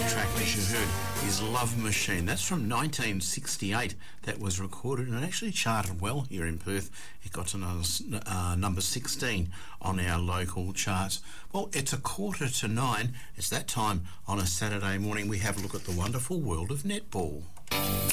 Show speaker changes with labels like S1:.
S1: track, as you heard, is Love Machine. That's from 1968. That was recorded and it actually charted well here in Perth. It got to number 16 on our local charts. Well, it's 8:45. It's that time on a Saturday morning. We have a look at the wonderful world of netball.